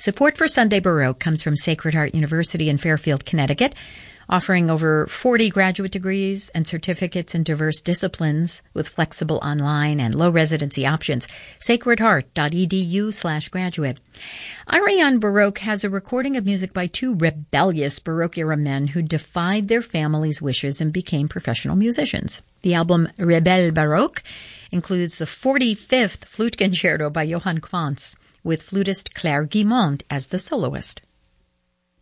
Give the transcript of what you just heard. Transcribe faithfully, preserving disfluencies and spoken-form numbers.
Support for Sunday Baroque comes from Sacred Heart University in Fairfield, Connecticut, offering over forty graduate degrees and certificates in diverse disciplines with flexible online and low residency options. sacredheart.edu slash graduate. Ariane Baroque has a recording of music by two rebellious Baroque-era men who defied their families' wishes and became professional musicians. The album Rebelle Baroque includes the forty-fifth Flute Concerto by Johann Quantz, with flutist Claire Guimond as the soloist.